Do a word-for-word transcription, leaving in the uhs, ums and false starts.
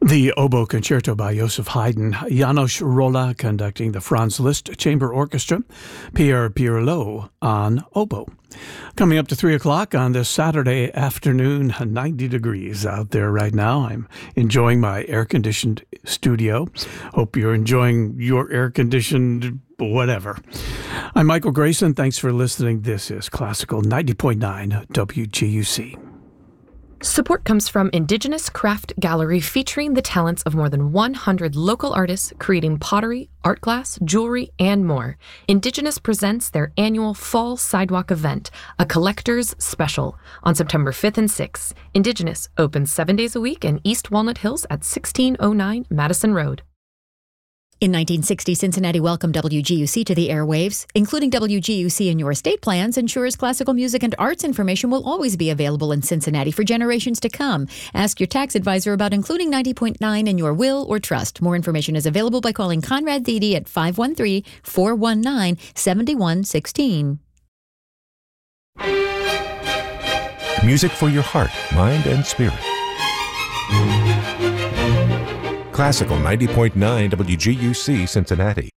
The Oboe Concerto by Joseph Haydn, János Rolla conducting the Franz Liszt Chamber Orchestra, Pierre Pierlot on oboe. Coming up to three o'clock on this Saturday afternoon, ninety degrees out there right now. I'm enjoying my air-conditioned studio. Hope you're enjoying your air-conditioned whatever. I'm Michael Grayson. Thanks for listening. This is Classical ninety point nine W G U C. Support comes from Indigenous Craft Gallery, featuring the talents of more than one hundred local artists creating pottery, art glass, jewelry, and more. Indigenous presents their annual Fall Sidewalk event, a collector's special, on September fifth and sixth. Indigenous opens seven days a week in East Walnut Hills at sixteen oh nine Madison Road. In nineteen sixty, Cincinnati welcomed W G U C to the airwaves. Including W G U C in your estate plans ensures classical music and arts information will always be available in Cincinnati for generations to come. Ask your tax advisor about including ninety point nine in your will or trust. More information is available by calling Conrad Thede at five one three, four one nine, seven one one six. Music for your heart, mind, and spirit. Classical ninety point nine W G U C Cincinnati.